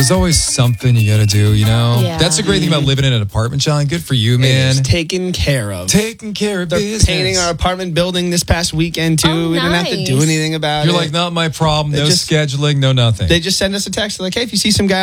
There's always something you got to do, you know? Yeah. That's the great thing about living in an apartment, John. Good for you, man. It is taken care of. Taking care of They're business. painting our apartment building this past weekend, too. Oh, We didn't have to nice. do anything about You're it. like, not my problem. No just- scheduling, no nothing. They just send us a text like, hey, if you see some guy